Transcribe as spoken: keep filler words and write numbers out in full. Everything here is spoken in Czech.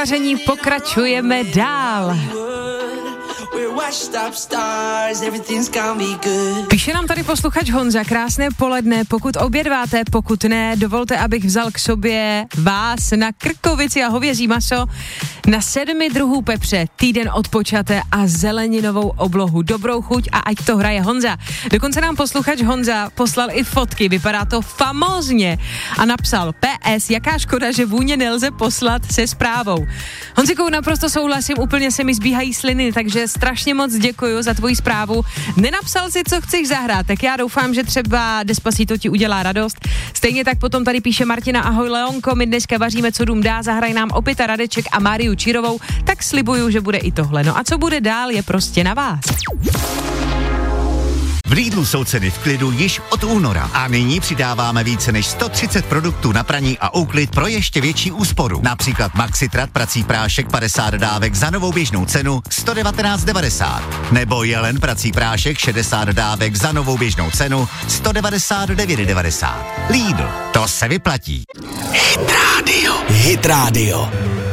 vaření pokračujeme dál. Píše nám tady posluchač Honza, krásné poledne, pokud obědváte, pokud ne, dovolte, abych vzal k sobě vás na krkovici a hovězí maso, na sedmi druhů pepře, týden odpočaté a zeleninovou oblohu. Dobrou chuť a ať to hraje Honza. Dokonce nám posluchač Honza poslal i fotky, vypadá to famózně a napsal P S, jaká škoda, že vůně nelze poslat se zprávou. Honzikou, naprosto souhlasím, úplně se mi zbíhají sliny, takže strašně moc děkuju za tvoji zprávu. Nenapsal si, co chceš zahrát, tak já doufám, že třeba Despacito ti udělá radost. Stejně tak potom tady píše Martina, ahoj Leonko, my dneska vaříme, co dům dá, zahraj nám opět a Radeček a Máriu Čirovou, tak slibuju, že bude i tohle. No a co bude dál, je prostě na vás. V Lidlu jsou ceny v klidu již od února a nyní přidáváme více než sto třicet produktů na praní a úklid pro ještě větší úsporu. Například Maxitrat prací prášek padesát dávek za novou běžnou cenu sto devatenáct devadesát. Nebo Jelen prací prášek šedesát dávek za novou běžnou cenu sto devadesát devět devadesát. Lidl, to se vyplatí. Hit Radio. Hit Radio.